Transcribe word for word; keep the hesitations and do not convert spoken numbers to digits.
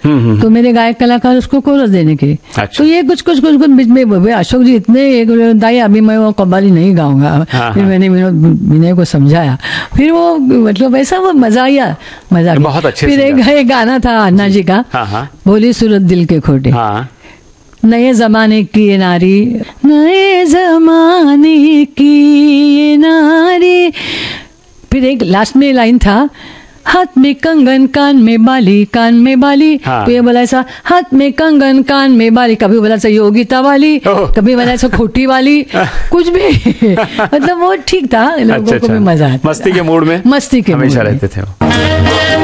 तो मेरे गायक कलाकार उसको कोरस देने के। अच्छा। तो ये कुछ कुछ कुछ कुछ बीच में अशोक जी इतने एक दाई अभी मैं वो कव्वाली नहीं गाऊंगा। हाँ, फिर हाँ। मैंने विनय को समझाया, फिर वो मतलब ऐसा वो मजा आया, मजा बहुत अच्छे फिर एक, सिंगर। एक गाना था अन्ना जी का, हाँ, हाँ। बोली सूरत दिल के खोटे, हाँ। नए जमाने की ये नारी, नए जमाने की ये नारी। फिर एक लास्ट में लाइन था, हाथ में कंगन कान में बाली, कान में बाली। हाँ। तो ये बोला ऐसा, हाथ में कंगन कान में बाली, कभी बोला ऐसा योगिता वाली, ओह। कभी बोला ऐसा खोटी वाली, कुछ भी मतलब वो ठीक था, लोगों अच्छा, को भी अच्छा। मजा आता था। मस्ती के मूड में मस्ती के हमेशा मूड में। रहते थे वो।